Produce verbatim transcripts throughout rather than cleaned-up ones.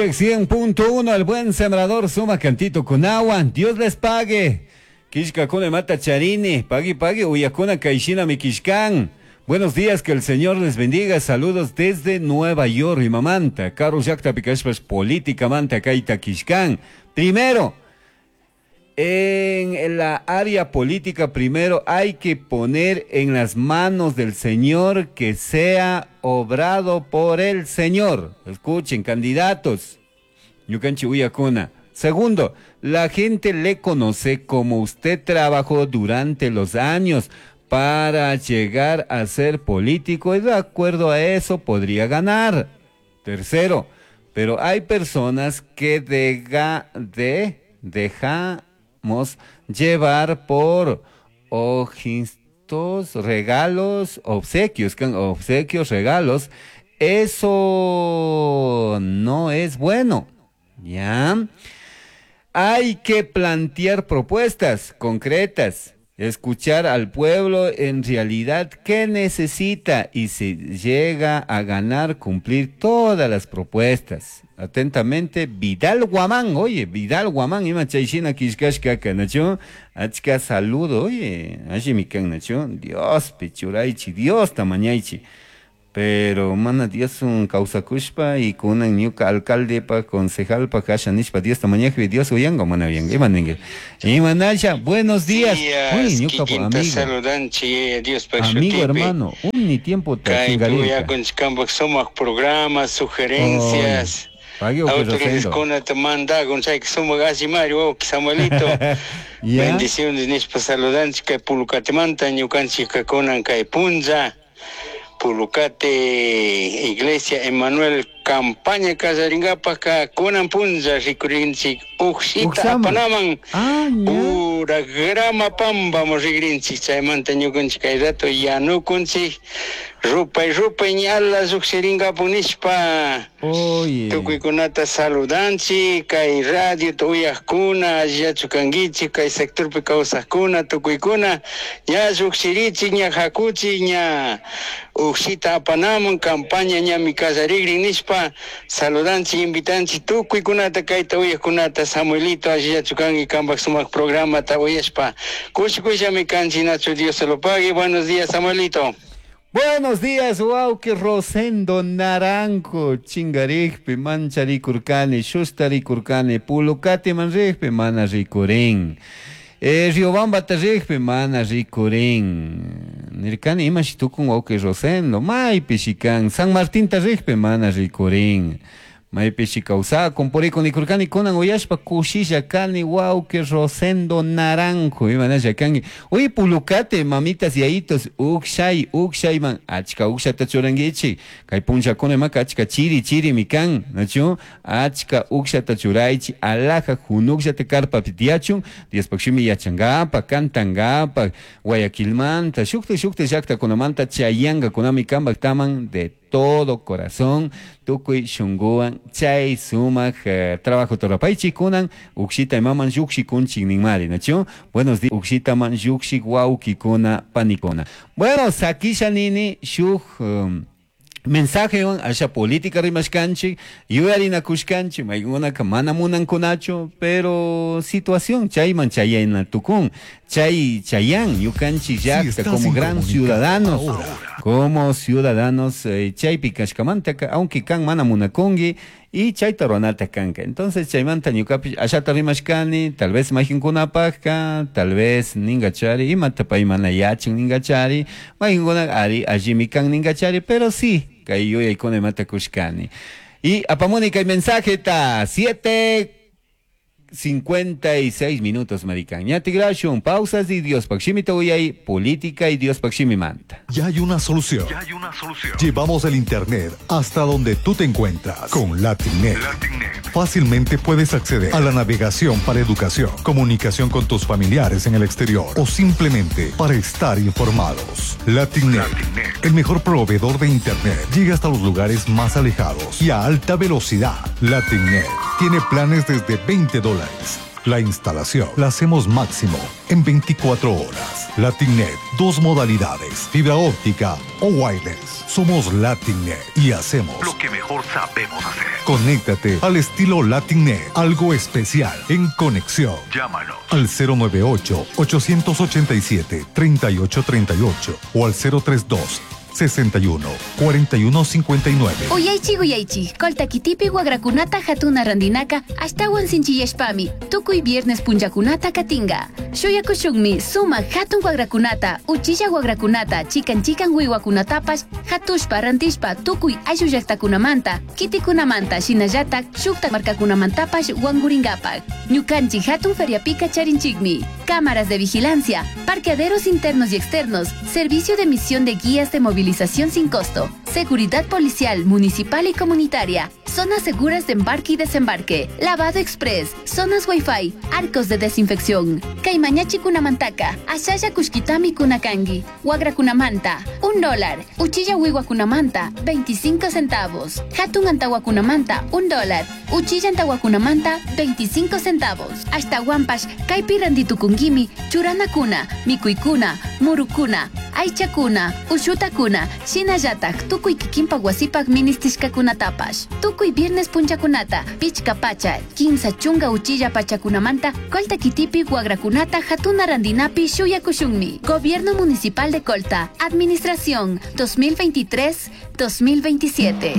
cien punto uno, el buen sembrador suma cantito con agua, Dios les pague. Kishka kone mata charini, pague pague, uyakuna kaishina mi kishkan. Buenos días, que el Señor les bendiga, saludos desde Nueva York, Imamanta, Carlos Jacta Picashpas, políticamente Kaita Kishkan. Primero, en la área política, primero hay que poner en las manos del Señor que sea obrado por el Señor. Escuchen, candidatos. Yukanchi Uyakuna. Segundo, la gente le conoce como usted trabajó durante los años para llegar a ser político y de acuerdo a eso podría ganar. Tercero, pero hay personas que dega, de, dejamos llevar por ojitos, regalos, obsequios, obsequios, regalos. Eso no es bueno, ¿ya? Hay que plantear propuestas concretas, escuchar al pueblo en realidad qué necesita y si llega a ganar, cumplir todas las propuestas. Atentamente, Vidal Guamán, oye, Vidal Guamán, ima chaishina kishkashkaka, nacho, achka saludo, oye, ashimikan, nacho, Dios, pechuraichi, Dios tamañaichi. Pero mana Dios un causa cushpa y con una ñuca alcalde pa concejal pa kashanishpa Dios tamaña que Dios uyango mana bien imanenge imanasha buenos días uy ñuca pa amigo saludanchi Dios pa amigo hermano un ni tiempo ta chingarita con campo somos programas sugerencias autores con te manda con sai que somos casi Mario Samuelito bendiciones nispa saludanchi que pulcate manta ñucanchi que conan kai punza Pulucate Iglesia Emmanuel campaña Casaringapa ka kunan punza rikurinsi uxita panaman pura grama pamba morigrinsi chaimanta ñukunchi kay rato yanukunsi rupa y rupa ñala suxiringa punishpa tukuykunata saludanchi kay radio tuyajkuna yachukangichi kay sectorpi kawsajkuna tukuykuna ña suxirichi ña hakuchi ña uxita apanaman campaña ña mi casarigrin nishpa saludanchi invitanchi tukuykunata kay tuyajkunata Samuelito allí yachukangi kambak sumak programa tawayashpa kush kushami kanchi nacho Dios se lo pague. Buenos días Samuelito. Buenos días, wow, que Rosendo Naranjo, chingarigpe, mancharicurcane, shustaricurcane, pulocate manrigpe, mana ricuren. Eh, Riobamba tarigpe, mana ricuren. Nircane imashtukun, wow, que Rosendo, mai pichican, San Martín tarigpe, mana ricuren. Maipeshi causa, compore con Icurcani conan oyashpa kushilla cani, wow, que Rosendo Naranjo, iban a yakangi. Oye, pulucate, mamitas y aitos, ukshay, ukshay man, achka ukshata churangichi, kai puncha con emaka, achka chiri, chiri, mikan, nacho, achka ukshata churaichi, alaja, junuksate carpa pitiachun, diez pakshimi yachangapa, cantangapa, guayaquilmanta, shukte, shukte, yakta con amanta, chayanga, con amikamba, taman de todo corazón, tukui shunguan, chay sumak, uh, trabajo torapaichi kunan, uxita maman yuxi kun chignimari, ¿nacho? Buenos días, uxita man yuxi guau kikuna panicona. Bueno, sakisha nini, shuk, um, mensaje on asha política rimashkanchi, yuarina kushkanchi, maiguna kamana munan kunacho, pero situación chayman chayena tukun, chay chayan yukanchi yakta como gran ciudadanos, ahora. Como ciudadanos eh, chay pikashkamanta, aunque kan mana munakungi y chay taronata kanka. Entonces chaymanta ñukapi ashata rimashkani, tal vez majinkunapaka, tal vez ningachari, imatapay mana yachin ningachari, majinkuna ari ajimikan ningachari, pero sí. Kayo y con mata kushkani. Y apamónica el mensaje está siete cincuenta y seis minutos, marican. Ya te gracias, pausas y Dios pakshimi tawiyay, política y Dios pakshimi manta. Ya hay una solución. Ya hay una solución. Llevamos el internet hasta donde tú te encuentras con Latinnet. Latinnet. Fácilmente puedes acceder a la navegación para educación, comunicación con tus familiares en el exterior o simplemente para estar informados. Latinnet, Latinnet, el mejor proveedor de internet, llega hasta los lugares más alejados y a alta velocidad. Latinnet tiene planes desde veinte dólares. La instalación la hacemos máximo en veinticuatro horas. Latinnet, dos modalidades, fibra óptica o wireless. Somos Latinnet y hacemos lo que mejor sabemos hacer. Conéctate al estilo Latinnet, algo especial en conexión. Llámanos al cero nueve ocho, ocho ocho siete, tres ocho tres ocho o al cero tres dos, sesenta y uno, cuarenta y uno cincuenta y nueve. Uyaychi uyaychi, kolta kitipi wagrakunata hatuna randinaka, ashtawan sinchiyashpami, tukuy viernes punjakunata katinga. Shoyakushunmi, suma hatun wagrakunata, uchilla wagrakunata, chikan chikan wiwakunatapash, hatushpa rantishpa, tukuy ayu llaqtakunamanta, kitikunamanta, shinallatak, shukta markakunamantapash wanguringapak. Ñukanchi hatun feriapika charinchikmi. Cámaras de vigilancia, parqueaderos internos y externos, servicio de emisión de guías de movilización sin costo, seguridad policial, municipal y comunitaria, zonas seguras de embarque y desembarque, lavado express, zonas wifi, arcos de desinfección. Kaimañachi kunamantaka, ashaya kushkitami kunakangi, wagra kunamanta, un dólar, uchilla wiwa kunamanta, veinticinco centavos, hatun antawa kunamanta, un dólar, uchilla antawa kunamanta, veinticinco centavos. Hasta Wampash, kaipi randitukungi, churana kuna, mikuikuna, murukuna, aichakuna, ushutakuna, shinayatak, tukuy kikimpa wasipak ministishkakunatapash. Tukuy viernes punchakunata, pichka pacha, quinza chunga uchilla pachakunamanta, kolta kitipi wagrakunata hatuna randinapi shuyakushunmi. Gobierno Municipal de Colta, Administración dos mil veintitrés dos mil veintisiete.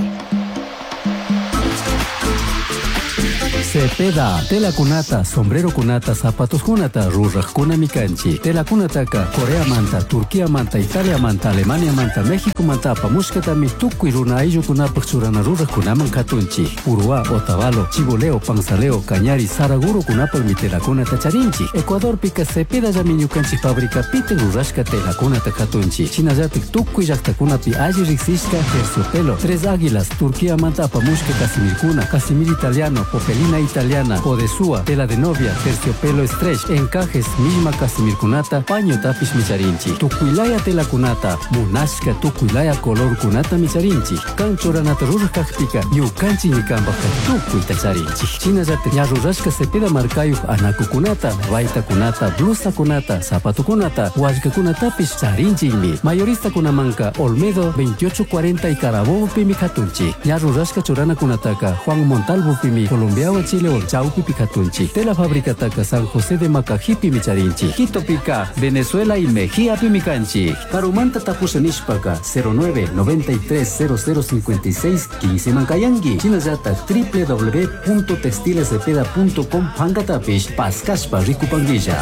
Cepeda, tela kunata, sombrero kunata, zapatos kunata, rurrak kuna mikanchi. Tela kunataka, Corea manta, Turquía manta, Italia manta, Alemania manta, México manta, pamushkatami, tukuy runa ayllu kunapak churana rurrak kunaman katunchi. Urua, Otavalo, Chiboleo, Panzaleo, Cañari, Saraguro kunapak mi tela kunata charinchi. Ecuador pika Cepeda yami ñukanchi fabrica piten rurashka tela kunata katunchi. Chinayatik tukuy llaqta kunapi alli riksishka, terciopelo, tres águilas, Turquía manta, pamushka casimir kuna, casimir italiano, popelina italiana, podesúa, tela de novia, terciopelo stretch, encajes, misma casimir kunata, paño tapish micharinchi. Tukuilaya tela kunata, munashka tukuilaya color kunata micharinchi. Kanchoranata rurkakpika, yukanchi nikambaka tukuy tacharinchi. Chinayate ñarurashka Cepeda markayu anaku kunata, vaita kunata, blusa kunata, zapato kunata, washka kunatapish charinchimi. Mayorista kunamanka, Olmedo veintiocho cuarenta y Carabobo pimi katunchi. Ñarurashka churana kunataka, Juan Montalvo pimi, Colombiawa Chile o Chaupi Picatunchi. Tela fábrica Taca San José de Macajipi Micharinchi. Quito Pica, Venezuela y Mejía Pimicanchi. Carumanta Tapusanishpaca cero nueve noventa y tres cero cero cincuenta y seis quince Mancayangi. Chinayata w w w punto textilecepeda punto com Hangatapish Pascashpa Ricupanguilla.